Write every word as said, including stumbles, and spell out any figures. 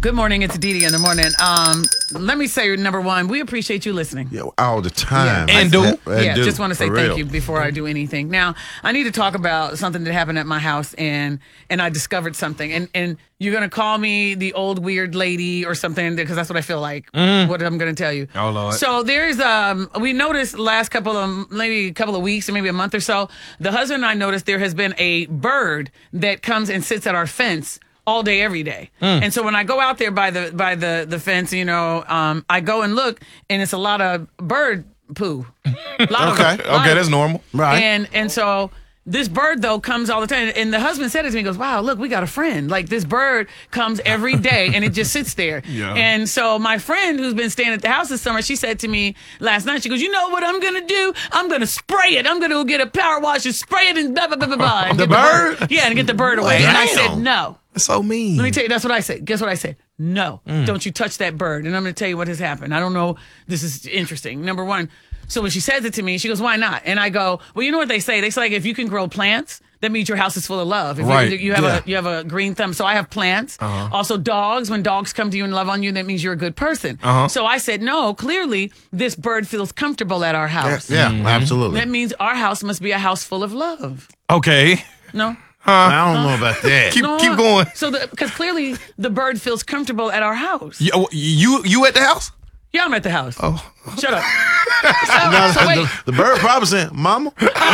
Good morning. It's Dee Dee in the morning. Um, let me say, number one, we appreciate you listening. Yeah, all the time. Yeah. And do. And yeah, do, just want to say for thank real. you before I do anything. Now, I need to talk about something that happened at my house, and and I discovered something. And and you're gonna call me the old weird lady or something because that's what I feel like. Mm. What I'm gonna tell you. Oh, Lord. So there's um, we noticed last couple of maybe a couple of weeks or maybe a month or so, the husband and I noticed there has been a bird that comes and sits at our fence all day, every day. Mm. And so when I go out there by the by the the fence, you know, um, I go and look, and it's a lot of bird poo. Lot Okay, of, lot okay, of- that's normal. Right. And and so this bird though comes all the time, and the husband said it to me. He goes, "Wow, look, we got a friend. Like this bird comes every day, and it just sits there." Yeah. And so my friend who's been staying at the house this summer, she said to me last night, she goes, "You know what I'm gonna do? I'm gonna spray it. I'm gonna go get a power wash and spray it and blah blah blah blah blah." And The get bird? Yeah, and get the bird away. And I said, Damn. "No." That's so mean. Let me tell you, that's what I said. Guess what I said? No, Mm. don't you touch that bird. And I'm going to tell you what has happened. I don't know. This is interesting. Number one, so when she says it to me, she goes, "Why not?" And I go, "Well, you know what they say? They say like if you can grow plants, that means your house is full of love. If Right. you, you have Yeah. a you have a green thumb. So I have plants. Uh-huh. Also, dogs. When dogs come to you and love on you, that means you're a good person. Uh-huh. So I said, no. Clearly, this bird feels comfortable at our Yeah, house. yeah, Mm-hmm. absolutely. That means our house must be a house full of love. Okay. No. I don't know about that. Keep No, keep going. So, because clearly the bird feels comfortable at our house. You, you you at the house? Yeah, I'm at the house. Oh. Shut up. No, So, so the, wait. the bird probably saying, "Mama."